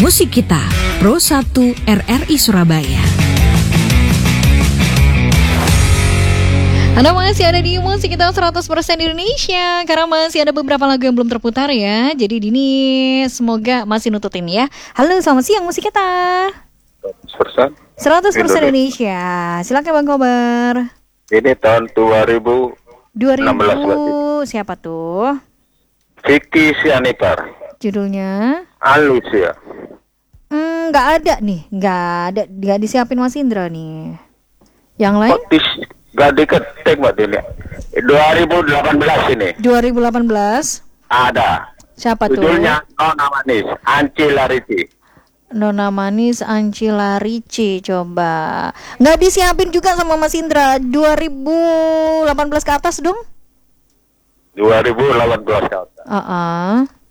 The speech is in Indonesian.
Musik Kita, Pro 1 RRI Surabaya. Anda masih ada di Musik Kita 100% Indonesia, karena masih ada beberapa lagu yang belum terputar ya. Jadi Dini semoga masih nututin ya. Halo, selamat siang Musik Kita 100% Indonesia. Silakan Bang Kobar. Ini tahun 2000 siapa tuh? Vicky Sianipar. Judulnya? Alusia. Nggak ada nih, nggak disiapin Mas Indra nih. Yang lain? Gak diketik Mbak Dini. 2018 ini. 2018? Ada. Siapa tuh? Judulnya Nona Manis, Anci Larici. Nona Manis, Anci Larici. Coba. Nggak disiapin juga sama Mas Indra. 2018 ke atas dong? 2018 ke atas.